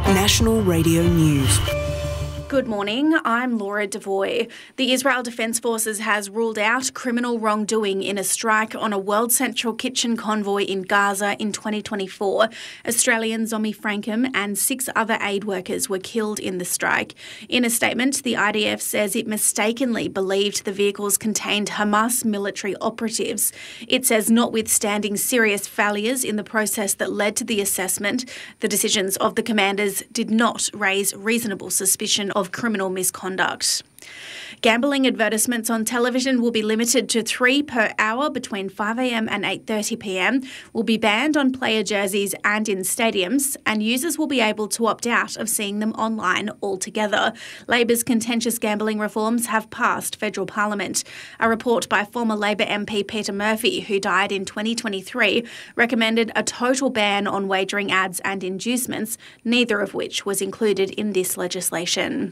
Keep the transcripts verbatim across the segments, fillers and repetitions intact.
National Radio News. Good morning, I'm Laura Devoy. The Israel Defence Forces has ruled out criminal wrongdoing in a strike on a World Central Kitchen convoy in Gaza in twenty twenty-four. Australian Zomi Frankham and six other aid workers were killed in the strike. In a statement, the I D F says it mistakenly believed the vehicles contained Hamas military operatives. It says notwithstanding serious failures in the process that led to the assessment, the decisions of the commanders did not raise reasonable suspicion of criminal misconduct. Gambling advertisements on television will be limited to three per hour between five a m and eight thirty p m, will be banned on player jerseys and in stadiums, and users will be able to opt out of seeing them online altogether. Labor's contentious gambling reforms have passed federal parliament. A report by former Labor M P Peter Murphy, who died in twenty twenty-three, recommended a total ban on wagering ads and inducements, neither of which was included in this legislation.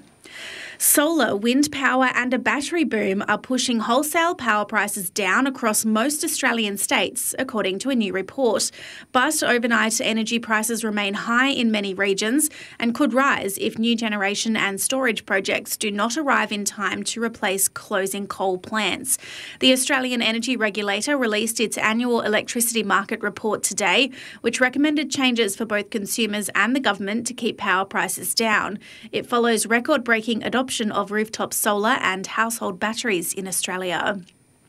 Solar, wind power and a battery boom are pushing wholesale power prices down across most Australian states, according to a new report. But overnight energy prices remain high in many regions and could rise if new generation and storage projects do not arrive in time to replace closing coal plants. The Australian Energy Regulator released its annual electricity market report today, which recommended changes for both consumers and the government to keep power prices down. It follows record-breaking adoption of rooftop solar and household batteries in Australia.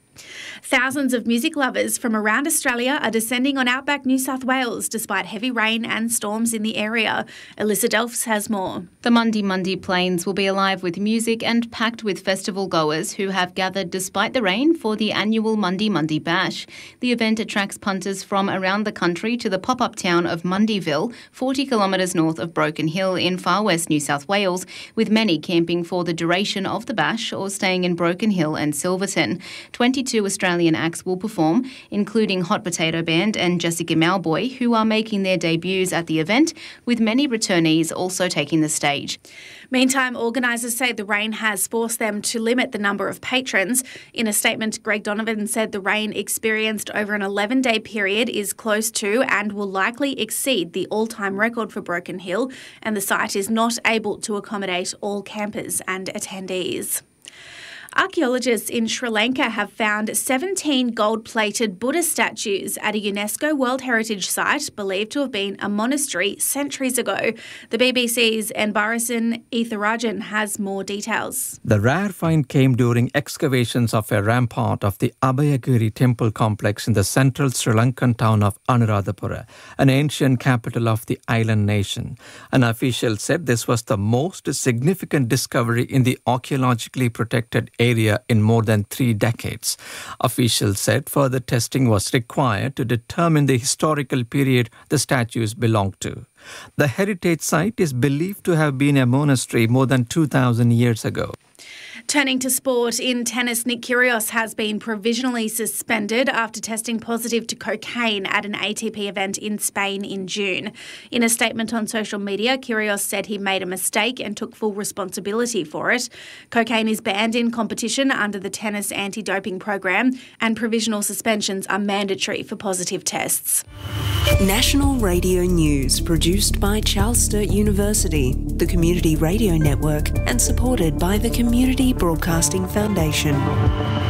Thousands of music lovers from around Australia are descending on outback New South Wales despite heavy rain and storms in the area. Alyssa Delphs has more. The Mundi Mundi Plains will be alive with music and packed with festival goers who have gathered despite the rain for the annual Mundi Mundi Bash. The event attracts punters from around the country to the pop-up town of Mundyville, forty kilometres north of Broken Hill in far west New South Wales, with many camping for the duration of the bash or staying in Broken Hill and Silverton. twenty-two Australian acts will perform, including Hot Potato Band and Jessica Malboy, who are making their debuts at the event, with many returnees also taking the stage. Meantime, organisers say the rain has forced them to limit the number of patrons. In a statement, Greg Donovan said the rain experienced over an eleven-day period is close to and will likely exceed the all-time record for Broken Hill, and the site is not able to accommodate all campers and attendees. Archaeologists in Sri Lanka have found seventeen gold-plated Buddha statues at a UNESCO World Heritage Site believed to have been a monastery centuries ago. The B B C's Enbarasan Etharajan has more details. The rare find came during excavations of a rampart of the Abhayagiri temple complex in the central Sri Lankan town of Anuradhapura, an ancient capital of the island nation. An official said this was the most significant discovery in the archaeologically protected area area in more than three decades. Officials said further testing was required to determine the historical period the statues belong to. The heritage site is believed to have been a monastery more than two thousand years ago. Turning to sport, in tennis, Nick Kyrgios has been provisionally suspended after testing positive to cocaine at an A T P event in Spain in June. In a statement on social media, Kyrgios said he made a mistake and took full responsibility for it. Cocaine is banned in competition under the tennis anti-doping program, and provisional suspensions are mandatory for positive tests. National Radio News, produced by Charles Sturt University, the Community Radio Network, and supported by the Community Broadcasting Foundation.